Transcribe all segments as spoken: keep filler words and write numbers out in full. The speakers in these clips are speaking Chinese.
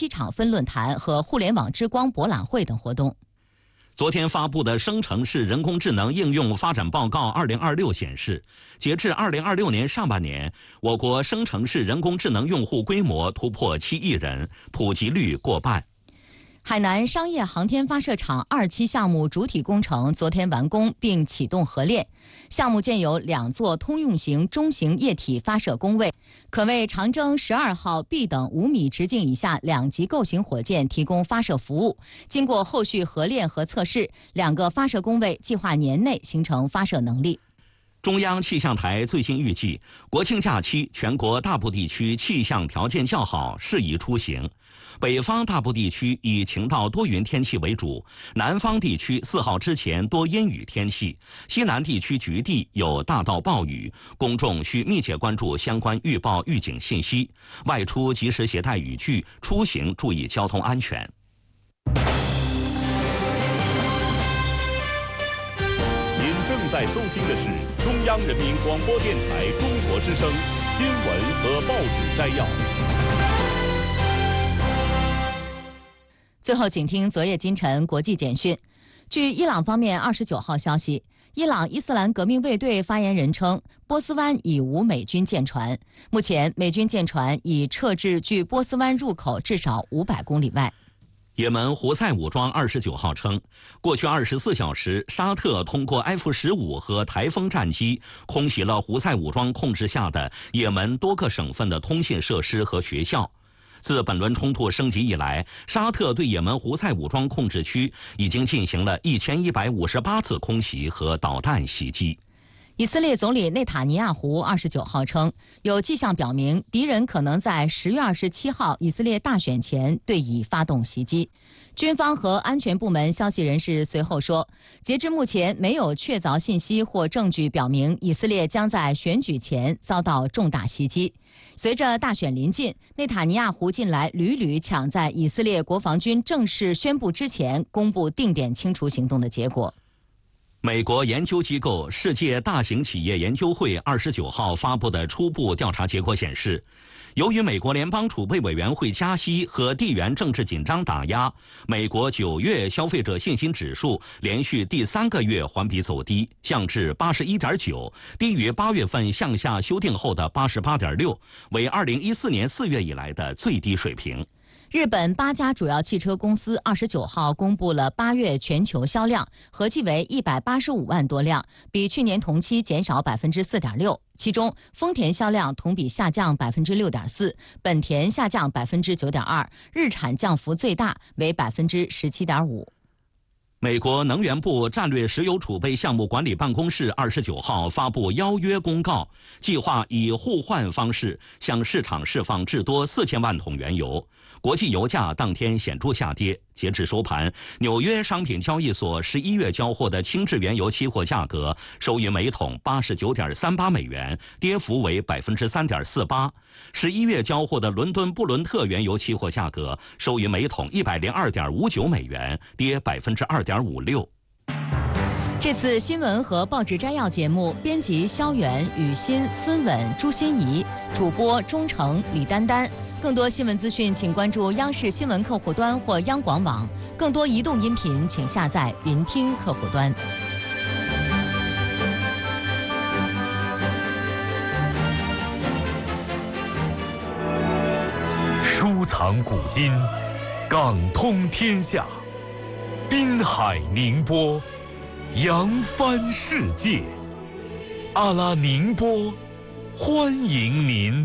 七场分论坛和互联网之光博览会等活动。 昨天发布的生成式人工智能应用发展报告二零二六显示，截至二零二六年上半年，我国生成式人工智能用户规模突破七亿人，普及率过半。 海南商业航天发射场二期项目主体工程昨天完工并启动核练，项目建有两座通用型中型液体发射工位，可为长征十二号 B 等五米直径以下两级构型火箭提供发射服务。经过后续核练和测试，两个发射工位计划年内形成发射能力。 中央气象台最新预计，国庆假期全国大部地区气象条件较好，适宜出行。北方大部地区以晴到多云天气为主，南方地区四号之前多阴雨天气，西南地区局地有大到暴雨，公众需密切关注相关预报预警信息，外出及时携带雨具，出行注意交通安全。 您正在收听的是中央人民广播电台中国之声新闻和报纸摘要。 最后，请听昨夜今晨国际简讯。据伊朗方面二十九号消息，伊朗伊斯兰革命卫队发言人称，波斯湾已无美军舰船，目前美军舰船已撤至距波斯湾入口至少五百公里外。 也门胡塞武装二十九号称，过去二十四小时，沙特通过 F 十五和台风战机空袭了胡塞武装控制下的也门多个省份的通信设施和学校。自本轮冲突升级以来，沙特对也门胡塞武装控制区已经进行了一千一百五十八次空袭和导弹袭击。 以色列总理内塔尼亚胡二十九号称，有迹象表明敌人可能在十月二十七号以色列大选前对以发动袭击。军方和安全部门消息人士随后说，截至目前没有确凿信息或证据表明以色列将在选举前遭到重大袭击。随着大选临近，内塔尼亚胡近来屡屡抢在以色列国防军正式宣布之前公布定点清除行动的结果。 美国研究机构世界大型企业研究会二十九号发布的初步调查结果显示，由于美国联邦储备委员会加息和地缘政治紧张打压，美国九月消费者信心指数连续第三个月环比走低，降至八十一点九，低于八月份向下修订后的八十八点六，为二零一四年四月以来的最低水平。 日本八家主要汽车公司二十九号公布了八月全球销量，合计为一百八十五万多辆，比去年同期减少百分之四点六。其中，丰田销量同比下降百分之六点四，本田下降百分之九点二，日产降幅最大，为百分之十七点五。 美国能源部战略石油储备项目管理办公室二十九号发布邀约公告，计划以互换方式向市场释放至多四千万桶原油。国际油价当天显著下跌，截至收盘，纽约商品交易所十一月交货的轻质原油期货价格收于每桶八十九点三八美元，跌幅为百分之三点四八。十一月交货的伦敦布伦特原油期货价格收于每桶一百零二点五九美元，跌百分之二点五六。 这次新闻和报纸摘要节目，编辑肖远、雨欣、孙稳、朱欣怡，主播钟诚、李丹丹。更多新闻资讯，请关注央视新闻客户端或央广网。更多移动音频，请下载云听客户端。 收藏古今，港通天下，滨海宁波，扬帆世界。阿拉宁波，欢迎您。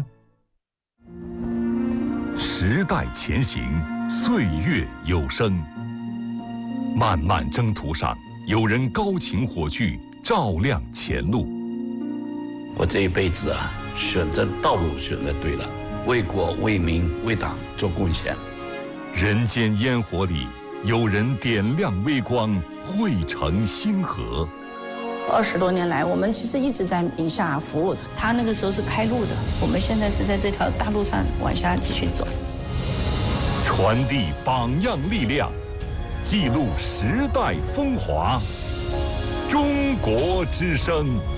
时代前行，岁月有声。漫漫征途上，有人高擎火炬，照亮前路。 我这一辈子啊，选择道路选择对了，为国为民为党做贡献。 人间烟火里，有人点亮微光，汇成星河。 二十多年来，我们其实一直在宁夏服务。他那个时候是开路的，我们现在是在这条大路上往下继续走。 传递榜样力量，记录时代风华。中国之声。